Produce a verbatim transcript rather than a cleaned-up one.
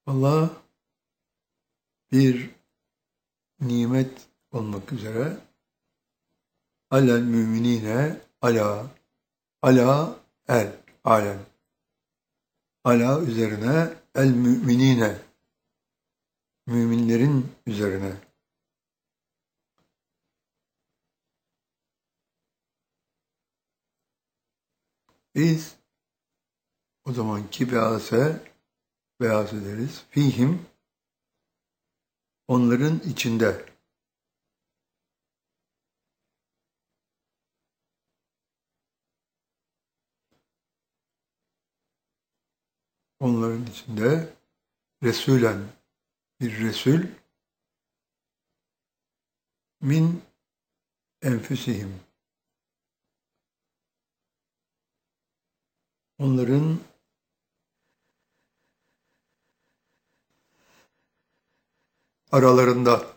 Allah bir nimet olmak üzere alel müminine ala ala el alem ala üzerine el müminine müminlerin üzerine biz o zamanki bease bease deriz fihim onların içinde onların içinde Resulen bir Resul min enfüsihim onların aralarında